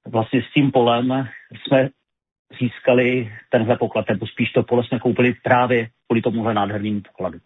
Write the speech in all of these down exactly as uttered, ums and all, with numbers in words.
vlastně s tím polem jsme získali tenhle poklad, nebo spíš to pole jsme koupili právě kvůli tomuhle nádhernému pokladu.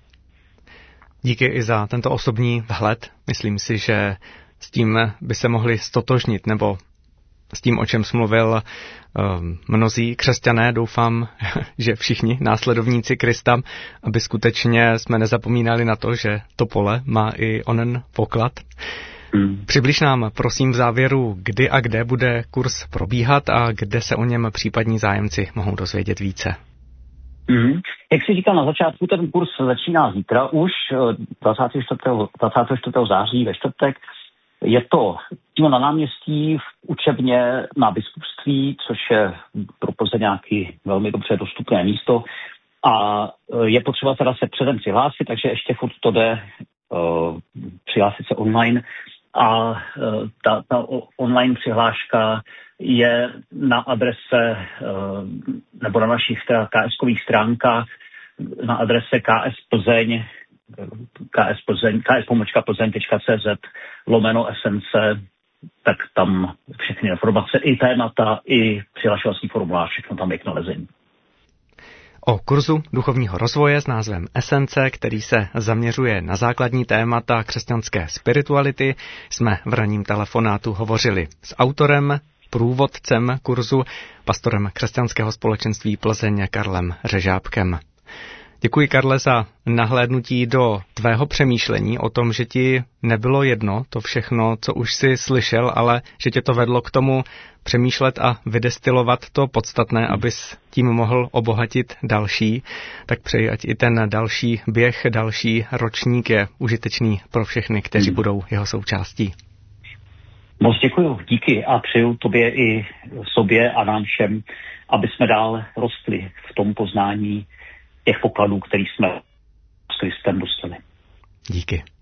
Díky i za tento osobní vhled. Myslím si, že s tím by se mohli stotožnit, nebo s tím, o čem mluvil mnozí křesťané, doufám, že všichni následovníci Krista, aby skutečně jsme nezapomínali na to, že to pole má i onen poklad. Hmm. Přibliž nám, prosím, v závěru, kdy a kde bude kurz probíhat a kde se o něm případní zájemci mohou dozvědět více. Mm-hmm. Jak jsi říkal na začátku, ten kurz začíná zítra už dvacátého čtvrtého, dvacátého čtvrtého září ve čtvrtek. Je to přímo na náměstí v učebně na Biskupství, což je pro Plzeňáky velmi dobře dostupné místo. A je potřeba teda se předem přihlásit, takže ještě furt to jde uh, přihlásit se online. A uh, ta, ta online přihláška je na adrese uh, nebo na našich KSkových stránkách na adrese ks plzeň ks plzeň ks pomočka plzeň tečka cz lomeno esence, tak tam všechny informace, i témata, i přihlašovací formulář, všechno tam je k nalezení. O kurzu duchovního rozvoje s názvem Esence, který se zaměřuje na základní témata křesťanské spirituality, jsme v ranním telefonátu hovořili s autorem, průvodcem kurzu, pastorem křesťanského společenství Plzeň Karlem Řežábkem. Děkuji, Karle, za nahlédnutí do tvého přemýšlení o tom, že ti nebylo jedno to všechno, co už jsi slyšel, ale že tě to vedlo k tomu přemýšlet a vydestilovat to podstatné, abys tím mohl obohatit další. Tak přeji, ať i ten další běh, další ročník je užitečný pro všechny, kteří budou jeho součástí. Moc děkuju, díky a přeju tobě i sobě a nám všem, aby jsme dál rostli v tom poznání těch pokladů, který jsme s Kristem dostali. Díky.